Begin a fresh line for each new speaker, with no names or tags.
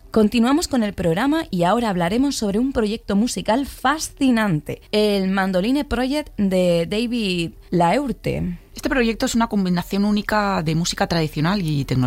Continuamos con el programa y ahora hablaremos sobre un proyecto musical fascinante, el Mandoline Project de David Laeurte.
Este proyecto es una combinación única de música tradicional y tecnología.